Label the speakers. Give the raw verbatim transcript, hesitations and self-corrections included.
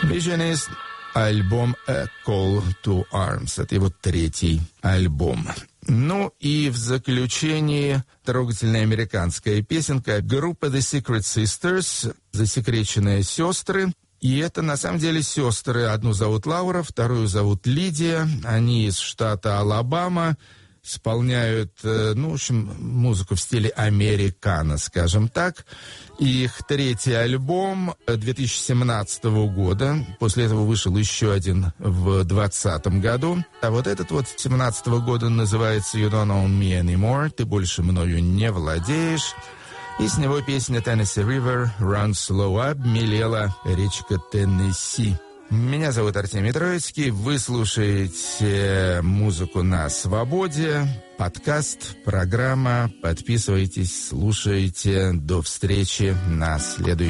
Speaker 1: Visionist, альбом A Call to Arms. Это его третий альбом. Ну и в заключении трогательная американская песенка группы The Secret Sisters, засекреченные сестры. И это на самом деле сестры. Одну зовут Лаура, вторую зовут Лидия. Они из штата Алабама. Исполняют, ну, в общем, музыку в стиле американо, скажем так. Их третий альбом две тысячи семнадцатого года. После этого вышел еще один в двадцатом году. А вот этот вот семнадцатого года называется «You Don't Own Me Anymore». «Ты больше мною не владеешь». И с него песня «Tennessee River Runs Slow Up», «Мелела речка Теннесси». Меня зовут Артемий Троицкий. Вы слушаете музыку на свободе. Подкаст, программа. Подписывайтесь, слушайте. До встречи на следующем.